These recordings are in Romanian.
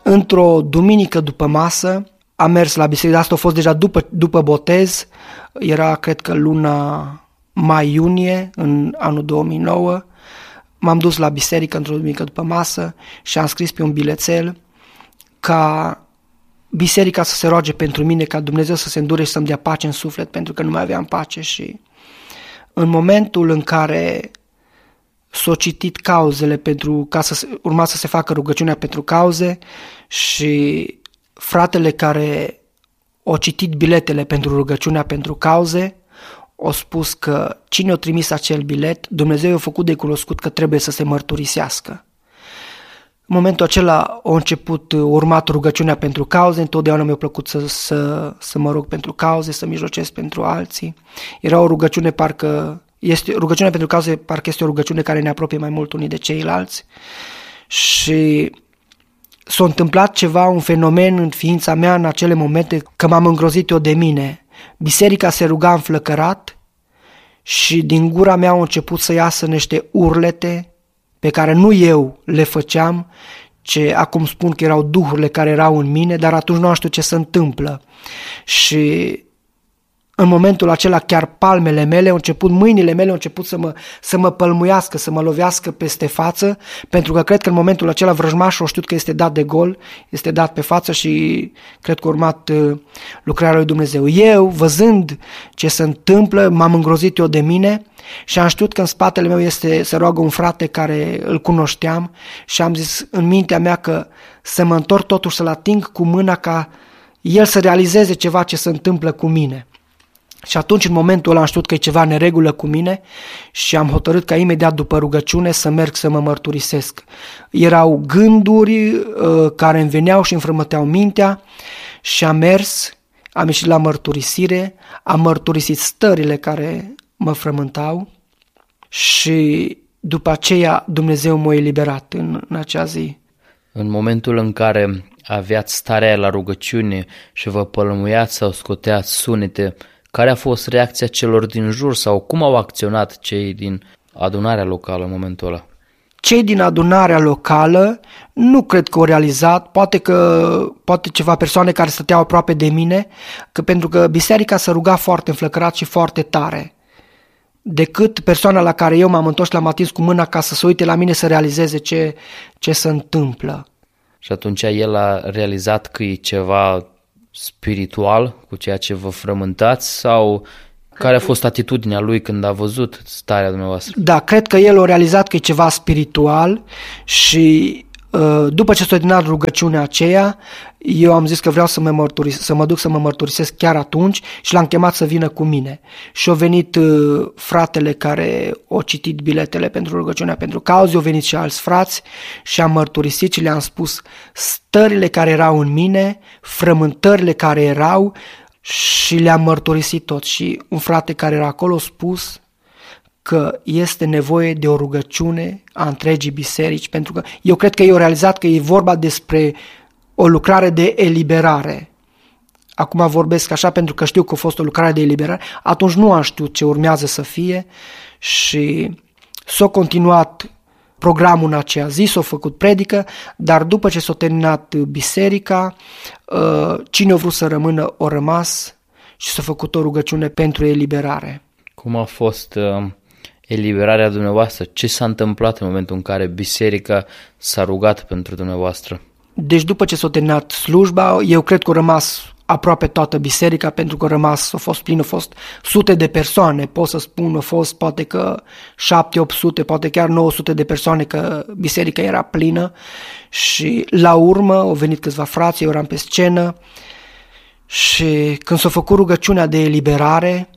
Într-o duminică după masă am mers la biserică, asta a fost deja după botez, era cred că luna mai-iunie în anul 2009, m-am dus la biserică într-o duminică după masă și am scris pe un bilețel ca biserica să se roage pentru mine, ca Dumnezeu să se îndure și să-mi dea pace în suflet, pentru că nu mai aveam pace. Și în momentul în care s-au citit cauzele urma să se facă rugăciunea pentru cauze și fratele care a citit biletele pentru rugăciunea pentru cauze a spus că cine a trimis acel bilet, Dumnezeu i-a făcut de cunoscut că trebuie să se mărturisească. În momentul acela urmat rugăciunea pentru cauze, întotdeauna mi-a plăcut să mă rog pentru cauze, să mijlocesc pentru alții. Era o rugăciune rugăciunea pentru cauze parcă este o rugăciune care ne apropie mai mult unii de ceilalți și s-a întâmplat ceva, un fenomen în ființa mea în acele momente că m-am îngrozit eu de mine. Biserica se ruga înflăcărat și din gura mea au început să iasă niște urlete pe care nu eu le făceam, ce acum spun că erau duhurile care erau în mine, dar atunci nu știu ce se întâmplă. Și în momentul acela chiar palmele mele mâinile mele au început să mă pălmuiască, să mă lovească peste față, pentru că cred că în momentul acela vrăjmașul a știut că este dat de gol, este dat pe față și cred că a urmat lucrarea lui Dumnezeu. Eu, văzând ce se întâmplă, m-am îngrozit eu de mine și am știut că în spatele meu se roagă un frate care îl cunoșteam și am zis în mintea mea că să mă întorc totuși să-l ating cu mâna ca el să realizeze ceva ce se întâmplă cu mine. Și atunci, în momentul ăla, am știut că e ceva neregulă cu mine și am hotărât ca imediat după rugăciune să merg să mă mărturisesc. Erau gânduri care îmi veneau și îmi frământeau mintea și am ieșit la mărturisire, am mărturisit stările care mă frământau și după aceea Dumnezeu m-a eliberat în acea zi. În momentul în care aveați starea la rugăciune și vă pălmuiați sau scoteați sunete, care a fost reacția celor din jur sau cum au acționat cei din adunarea locală în momentul ăla? Cei din adunarea locală nu cred că au realizat, poate ceva persoane care stăteau aproape de mine, pentru că biserica se ruga foarte înflăcărat și foarte tare, decât persoana la care eu m-am întors și l-am atins cu mâna ca să se uite la mine să realizeze ce se întâmplă. Și atunci el a realizat că e ceva spiritual cu ceea ce vă frământați sau care a fost atitudinea lui când a văzut starea dumneavoastră? Da, cred că el a realizat că e ceva spiritual și după ce s-a terminat rugăciunea aceea, eu am zis că vreau să mă duc să mă mărturisesc chiar atunci și l-am chemat să vină cu mine. Și a venit fratele care a citit biletele pentru rugăciunea pentru cauze, au venit și alți frați și am mărturisit și le-am spus stările care erau în mine, frământările care erau și le-am mărturisit tot. Și un frate care era acolo a spus că este nevoie de o rugăciune a întregii biserici, pentru că eu cred că ei au realizat că e vorba despre o lucrare de eliberare. Acum vorbesc așa pentru că știu că a fost o lucrare de eliberare, atunci nu am știut ce urmează să fie și s-a continuat programul în aceea zi, s-a făcut predică, dar după ce s-a terminat biserica, cine a vrut să rămână, a rămas și s-a făcut o rugăciune pentru eliberare. Cum a fost eliberarea dumneavoastră? Ce s-a întâmplat în momentul în care biserica s-a rugat pentru dumneavoastră? Deci după ce s-a terminat slujba, eu cred că a rămas aproape toată biserica, pentru că a fost plină, au fost sute de persoane, pot să spun, a fost poate că 700-800, poate chiar 900 de persoane, că biserica era plină și la urmă au venit câțiva frați, eu eram pe scenă și când s-a făcut rugăciunea de eliberare,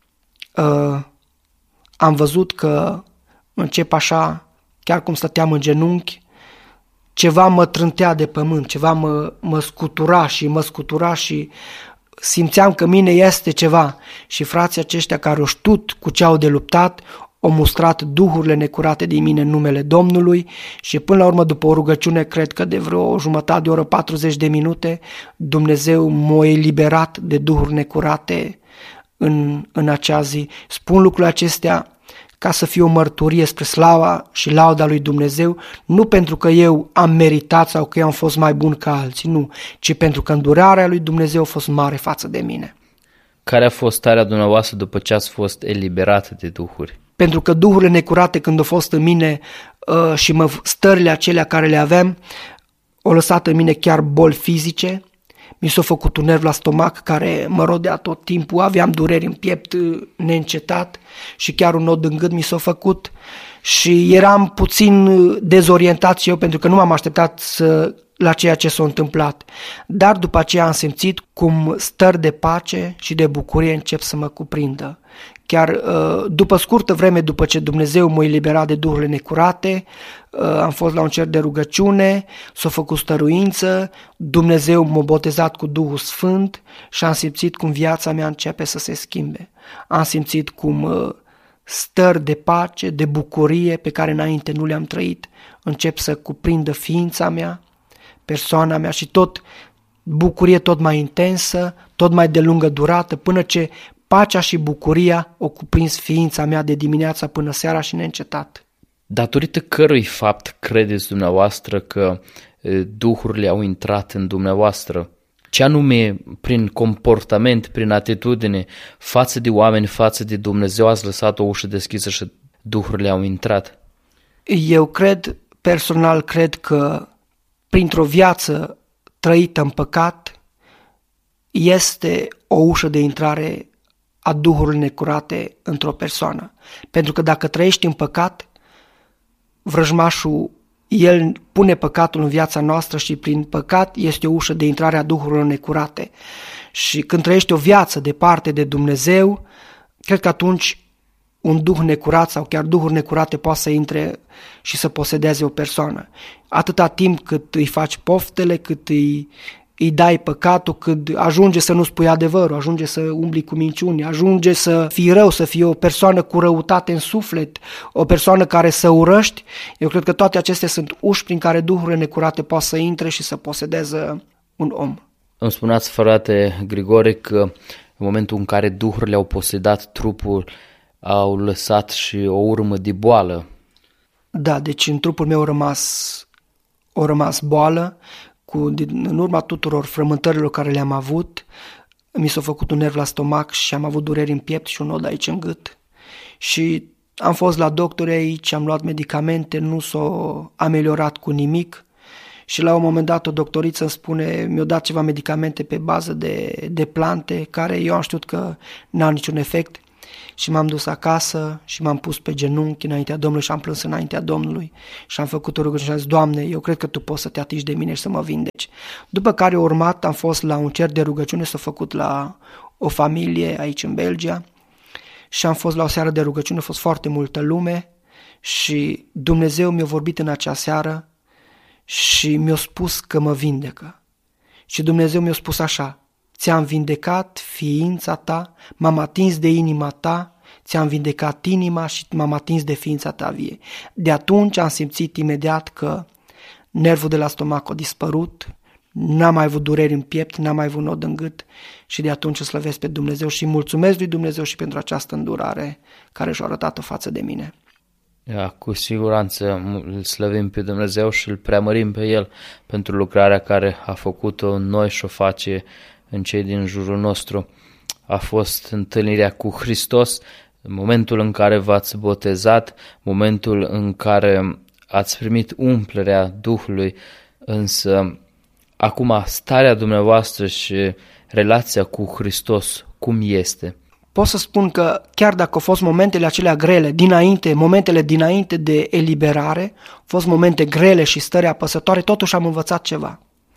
am văzut că încep așa, chiar cum stăteam în genunchi, ceva mă trântea de pământ, ceva mă scutura și simțeam că mine este ceva. Și frații aceștia care au știut cu ce au de luptat, au mustrat duhurile necurate din mine în numele Domnului și până la urmă, după o rugăciune, cred că de vreo jumătate de oră, 40 de minute, Dumnezeu m-a eliberat de duhuri necurate în acea zi. Spun lucrurile acestea ca să fie o mărturie spre slava și lauda lui Dumnezeu, nu pentru că eu am meritat sau că eu am fost mai bun ca alții, nu, ci pentru că îndurarea lui Dumnezeu a fost mare față de mine. Care a fost starea dumneavoastră după ce ați fost eliberat de duhuri? Pentru că duhurile necurate când au fost în mine și stările acelea care le aveam, au lăsat în mine chiar boli fizice, mi s-a făcut un nerv la stomac care mă rodea tot timpul, aveam dureri în piept neîncetat și chiar un nod în gât mi s-a făcut și eram puțin dezorientat și eu pentru că nu m-am așteptat la ceea ce s-a întâmplat. Dar după aceea am simțit cum stări de pace și de bucurie încep să mă cuprindă. Chiar după scurtă vreme, după ce Dumnezeu m-a eliberat de duhurile necurate, am fost la un cer de rugăciune, s-a făcut stăruință, Dumnezeu m-a botezat cu Duhul Sfânt și am simțit cum viața mea începe să se schimbe. Am simțit cum stări de pace, de bucurie pe care înainte nu le-am trăit, încep să cuprindă ființa mea, persoana mea și tot bucurie tot mai intensă, tot mai de lungă durată, până ce pacea și bucuria o cuprins ființa mea de dimineața până seara și neîncetat. Datorită cărui fapt credeți dumneavoastră că duhurile au intrat în dumneavoastră? Ce anume prin comportament, prin atitudine, față de oameni, față de Dumnezeu ați lăsat o ușă deschisă și duhurile au intrat? Eu personal cred că printr-o viață trăită în păcat este o ușă de intrare a duhurilor necurate într-o persoană. Pentru că dacă trăiești în păcat, vrăjmașul, el pune păcatul în viața noastră și prin păcat este o ușă de intrare a duhurilor necurate. Și când trăiești o viață departe de Dumnezeu, cred că atunci un duh necurat sau chiar duhuri necurate poate să intre și să posedeze o persoană. Atâta timp cât îi faci poftele, cât îi dai păcatul, cât ajunge să nu spui adevărul, ajunge să umbli cu minciuni, ajunge să fii rău, să fii o persoană cu răutate în suflet, o persoană care să urăști. Eu cred că toate acestea sunt uși prin care duhurile necurate poate să intre și să posedeze un om. Îmi spuneați, frate Grigore, că în momentul în care duhurile au posedat trupul, au lăsat și o urmă de boală. Da, deci în trupul meu a rămas boală, în urma tuturor frământărilor care le-am avut, mi s-a făcut un nerv la stomac și am avut dureri în piept și un nod aici în gât. Și am fost la doctori aici, am luat medicamente, nu s-a ameliorat cu nimic și la un moment dat o doctoriță îmi spune, mi-a dat ceva medicamente pe bază de plante care eu am știut că n-au niciun efect. Și m-am dus acasă și m-am pus pe genunchi înaintea Domnului și am plâns înaintea Domnului și am făcut o rugăciune și am zis, Doamne, eu cred că Tu poți să te atingi de mine și să mă vindeci. După care urmat am fost la un cer de rugăciune, s-a făcut la o familie aici în Belgia și am fost la o seară de rugăciune, a fost foarte multă lume și Dumnezeu mi-a vorbit în acea seară și mi-a spus că mă vindecă. Și Dumnezeu mi-a spus așa, ți-am vindecat ființa ta, m-am atins de inima ta, ți-am vindecat inima și m-am atins de ființa ta vie. De atunci am simțit imediat că nervul de la stomac a dispărut, n-am mai avut dureri în piept, n-am mai avut nod în gât și de atunci îl slăvesc pe Dumnezeu și mulțumesc lui Dumnezeu și pentru această îndurare care și-a arătat-o față de mine. Cu siguranță îl slăvim pe Dumnezeu și îl preamărim pe El pentru lucrarea care a făcut-o în noi și o face în cei din jurul nostru. A fost întâlnirea cu Hristos, momentul în care v-ați botezat, momentul în care ați primit umplerea Duhului, însă acum starea dumneavoastră și relația cu Hristos, cum este? Pot să spun că chiar dacă au fost momentele acelea grele, momentele dinainte de eliberare, au fost momente grele și stări apăsătoare, totuși am învățat ceva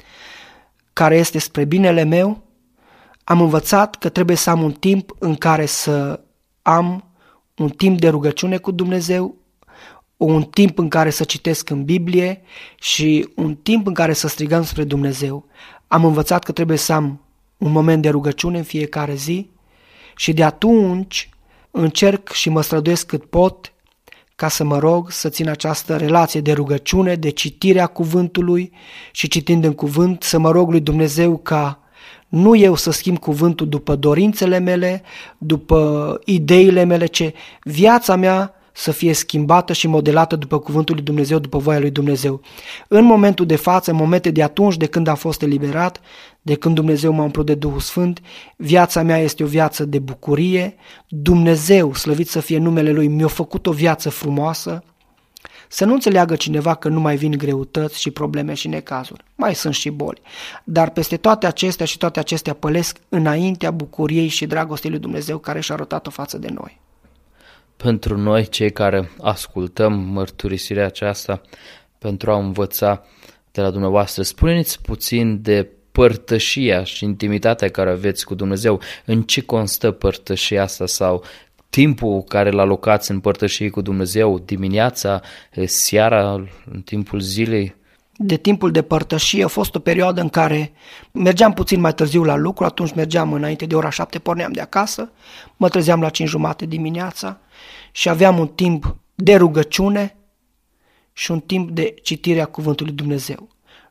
care este spre binele meu. Am învățat că trebuie să am un timp în care să am un timp de rugăciune cu Dumnezeu, un timp în care să citesc în Biblie și un timp în care să strigăm spre Dumnezeu. Am învățat că trebuie să am un moment de rugăciune în fiecare zi și de atunci încerc și mă străduiesc cât pot ca să mă rog să țin această relație de rugăciune, de citirea cuvântului și citind în cuvânt să mă rog lui Dumnezeu ca nu eu să schimb cuvântul după dorințele mele, după ideile mele, ci viața mea să fie schimbată și modelată după cuvântul lui Dumnezeu, după voia lui Dumnezeu. În momentul de față, în momente de atunci, de când am fost eliberat, de când Dumnezeu m-a umplut de Duhul Sfânt, viața mea este o viață de bucurie. Dumnezeu, slăvit să fie numele Lui, mi-a făcut o viață frumoasă. Să nu înțeleagă cineva că nu mai vin greutăți și probleme și necazuri. Mai sunt și boli. Dar peste toate acestea și toate acestea pălesc înaintea bucuriei și dragostei lui Dumnezeu care și-a arătat-o față de noi. Pentru noi, cei care ascultăm mărturisirea aceasta, pentru a învăța de la dumneavoastră, spuneți puțin de părtășia și intimitatea care aveți cu Dumnezeu. În ce constă părtășia asta sau timpul care îl alocați în părtășie cu Dumnezeu, dimineața, seara, în timpul zilei? De timpul de părtășie a fost o perioadă în care mergeam puțin mai târziu la lucru, atunci mergeam înainte de ora 7, porneam de acasă, mă trezeam la 5:30 dimineața și aveam un timp de rugăciune și un timp de citire a Cuvântului Dumnezeu.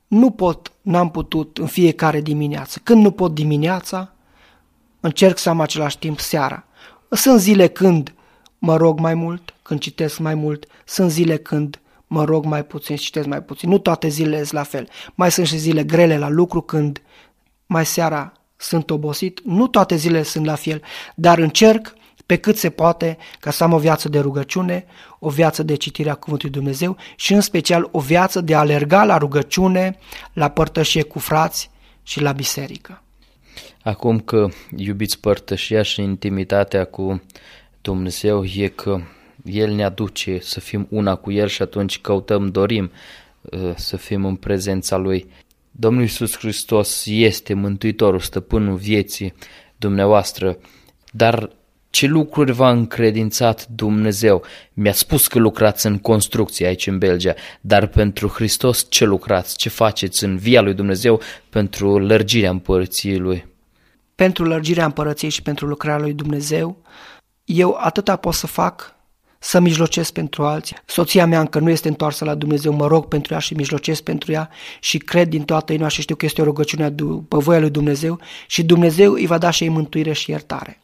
N-am putut în fiecare dimineață. Când nu pot dimineața, încerc să am același timp seara. Sunt zile când mă rog mai mult, când citesc mai mult, sunt zile când mă rog mai puțin și citesc mai puțin. Nu toate zilele sunt la fel. Mai sunt și zile grele la lucru când mai seara sunt obosit. Nu toate zilele sunt la fel, dar încerc pe cât se poate ca să am o viață de rugăciune, o viață de citire a Cuvântului Dumnezeu și în special o viață de a alerga la rugăciune, la părtășie cu frați și la biserică. Acum că iubiți părtășia și intimitatea cu Dumnezeu, e că El ne aduce să fim una cu El și atunci dorim să fim în prezența Lui. Domnul Iisus Hristos este Mântuitorul, Stăpânul vieții dumneavoastră, dar ce lucruri v-a încredințat Dumnezeu? Mi-a spus că lucrați în construcție aici în Belgia, dar pentru Hristos ce lucrați? Ce faceți în via lui Dumnezeu pentru lărgirea împărăției Lui? Pentru lărgirea împărăției și pentru lucrarea lui Dumnezeu, eu atâta pot să fac, să mijlocesc pentru alții. Soția mea încă nu este întoarsă la Dumnezeu, mă rog pentru ea și mijlocesc pentru ea și cred din toată inima și știu că este o rugăciune după voia lui Dumnezeu și Dumnezeu îi va da și ei mântuire și iertare.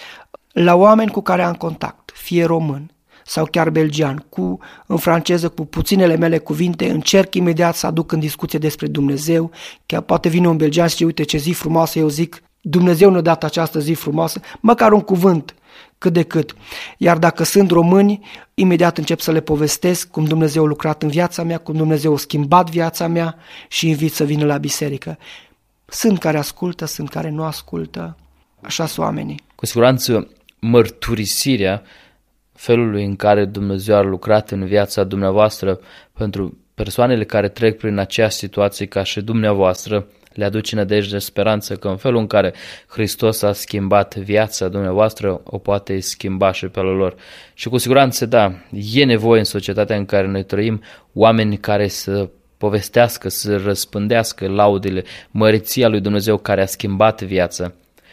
La oameni cu care am contact, fie român sau chiar belgian, în franceză, cu puținele mele cuvinte, încerc imediat să aduc în discuție despre Dumnezeu, chiar poate vine un belgian și zice, uite ce zi frumoasă, eu zic, Dumnezeu ne-a dat această zi frumoasă, măcar un cuvânt, cât de cât. Iar dacă sunt români, imediat încep să le povestesc cum Dumnezeu a lucrat în viața mea, cum Dumnezeu a schimbat viața mea și invit să vină la biserică. Sunt care ascultă, sunt care nu ascultă, așa sunt oamenii. Cu siguranță mărturisirea felului în care Dumnezeu a lucrat în viața dumneavoastră pentru persoanele care trec prin aceeași situație ca și dumneavoastră le aduce nădejde, speranță că în felul în care Hristos a schimbat viața dumneavoastră o poate schimba și pe lor. Și cu siguranță, da, e nevoie în societatea în care noi trăim oameni care să povestească, să răspândească laudele, măreția lui Dumnezeu care a schimbat viața.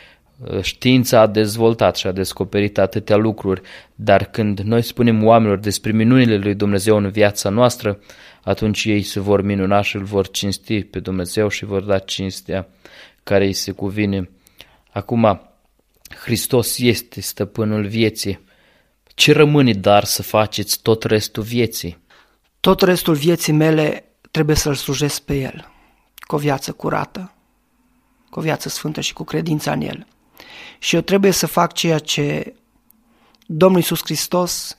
Știința a dezvoltat și a descoperit atâtea lucruri, dar când noi spunem oamenilor despre minunile lui Dumnezeu în viața noastră, atunci ei se vor minuna și îl vor cinsti pe Dumnezeu și vor da cinstea care îi se cuvine. Acum, Hristos este stăpânul vieții. Ce rămâne dar să faceți tot restul vieții? Tot restul vieții mele trebuie să-L slujesc pe El, cu o viață curată, cu o viață sfântă și cu credința în El. Și eu trebuie să fac ceea ce Domnul Iisus Hristos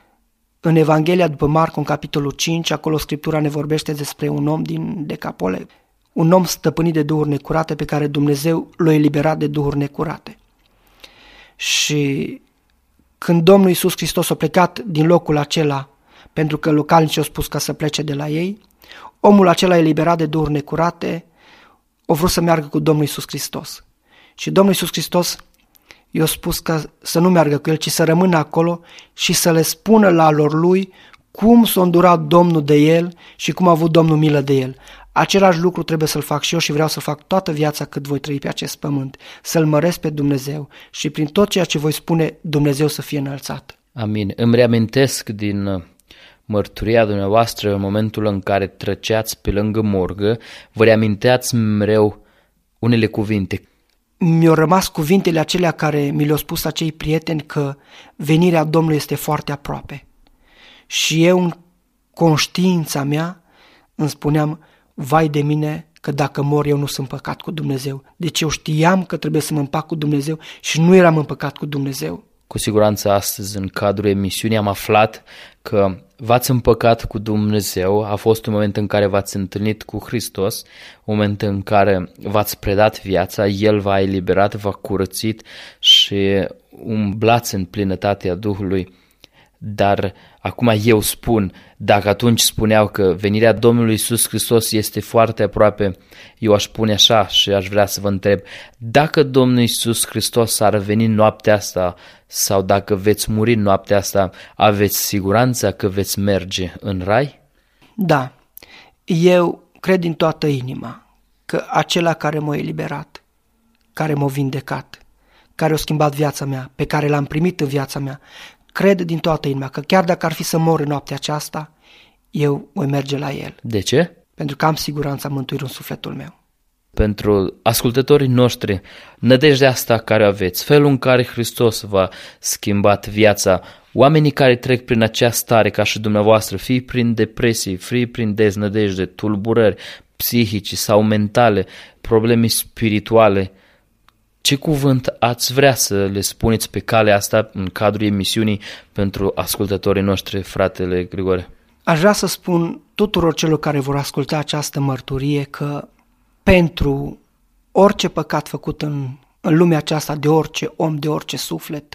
în Evanghelia după Marcu, în capitolul 5, acolo Scriptura ne vorbește despre un om din Decapole, un om stăpânit de duhuri necurate pe care Dumnezeu l-a eliberat de duhuri necurate. Și când Domnul Iisus Hristos a plecat din locul acela, pentru că localnicii au spus ca să plece de la ei, omul acela eliberat de duhuri necurate a vrut să meargă cu Domnul Iisus Hristos. Și Domnul Iisus Hristos i-a spus că să nu meargă cu el, ci să rămână acolo și să le spună la lor lui cum s-a îndurat Domnul de el și cum a avut Domnul milă de el. Același lucru trebuie să-l fac și eu și vreau să fac toată viața cât voi trăi pe acest pământ, să-L măresc pe Dumnezeu și prin tot ceea ce voi spune, Dumnezeu să fie înălțat. Amin. Îmi reamintesc din mărturia dumneavoastră, în momentul în care trăceați pe lângă morgă, vă reaminteați mereu unele cuvinte. Mi-au rămas cuvintele acelea care mi le-au spus acei prieteni că venirea Domnului este foarte aproape. Și eu, în conștiința mea, îmi spuneam, vai de mine că dacă mor eu nu sunt păcat cu Dumnezeu. Deci eu știam că trebuie să mă împac cu Dumnezeu și nu eram împăcat cu Dumnezeu. Cu siguranță astăzi, în cadrul emisiunii, am aflat că v-ați împăcat cu Dumnezeu, a fost un moment în care v-ați întâlnit cu Hristos, un moment în care v-ați predat viața, El v-a eliberat, v-a curățit și umblați în plinătatea Duhului. Dar acum eu spun, dacă atunci spuneau că venirea Domnului Iisus Hristos este foarte aproape, eu aș spune așa și aș vrea să vă întreb, dacă Domnul Iisus Hristos ar veni noaptea asta sau dacă veți muri noaptea asta, aveți siguranța că veți merge în rai? Da, eu cred din toată inima că acela care m-a eliberat, care m-a vindecat, care a schimbat viața mea, pe care l-am primit în viața mea, cred din toată inima că chiar dacă ar fi să mor în noaptea aceasta, eu voi merge la El. De ce? Pentru că am siguranța mântuirii în sufletul meu. Pentru ascultătorii noștri, nădejdea asta care aveți, felul în care Hristos v-a schimbat viața, oamenii care trec prin acea stare ca și dumneavoastră, fie prin depresii, fie prin deznădejde, tulburări psihice sau mentale, probleme spirituale, ce cuvânt ați vrea să le spuneți pe calea asta în cadrul emisiunii pentru ascultătorii noștri, fratele Grigore? Aș vrea să spun tuturor celor care vor asculta această mărturie că pentru orice păcat făcut în lumea aceasta de orice om, de orice suflet,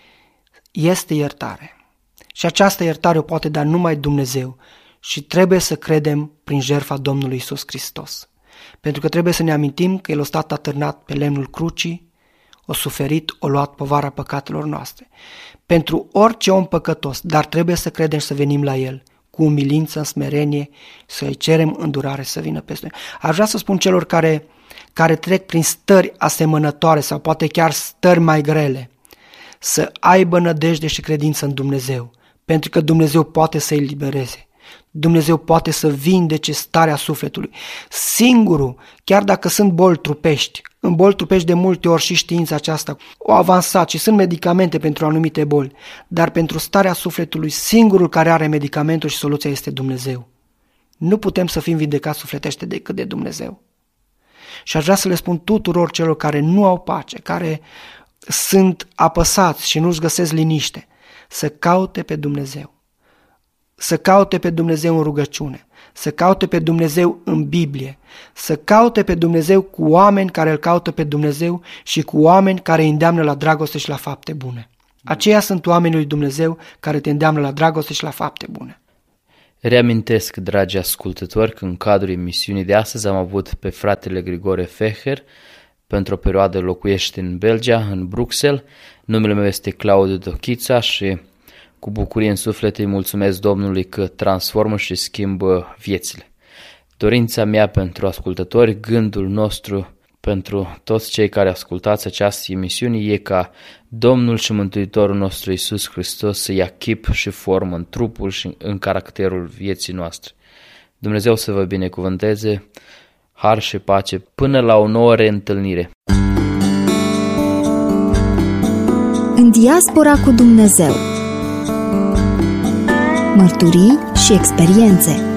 este iertare. Și această iertare o poate da numai Dumnezeu și trebuie să credem prin jertfa Domnului Iisus Hristos. Pentru că trebuie să ne amintim că El a stat atârnat pe lemnul crucii, a suferit, a luat povara păcatelor noastre. Pentru orice om păcătos, dar trebuie să credem și să venim la El cu umilință, în smerenie, să-i cerem îndurare să vină peste noi. Aș vrea să spun celor care trec prin stări asemănătoare sau poate chiar stări mai grele, să aibă nădejde și credință în Dumnezeu, pentru că Dumnezeu poate să îi elibereze. Dumnezeu poate să vindece starea sufletului. Singurul, chiar dacă sunt boli trupești, în boli trupești de multe ori și știința aceasta o avansat și sunt medicamente pentru anumite boli, dar pentru starea sufletului, singurul care are medicamentul și soluția este Dumnezeu. Nu putem să fim vindecați sufletește decât de Dumnezeu. Și aș vrea să le spun tuturor celor care nu au pace, care sunt apăsați și nu-și găsesc liniște, să caute pe Dumnezeu. Să caute pe Dumnezeu în rugăciune, să caute pe Dumnezeu în Biblie, să caute pe Dumnezeu cu oameni care îl caută pe Dumnezeu și cu oameni care îi îndeamnă la dragoste și la fapte bune. Aceia sunt oamenii lui Dumnezeu care te îndeamnă la dragoste și la fapte bune. Reamintesc, dragi ascultători, că în cadrul emisiunii de astăzi am avut pe fratele Grigore Feher. Pentru o perioadă locuiește în Belgia, în Bruxelles. Numele meu este Claudiu Dochița și cu bucurie în suflet îi mulțumesc Domnului că transformă și schimbă viețile. Dorința mea pentru ascultători, gândul nostru pentru toți cei care ascultați această emisiune e ca Domnul și Mântuitorul nostru Iisus Hristos să ia chip și formă în trupul și în caracterul vieții noastre. Dumnezeu să vă binecuvânteze, har și pace până la o nouă reîntâlnire. În diaspora cu Dumnezeu. Mărturii și experiențe.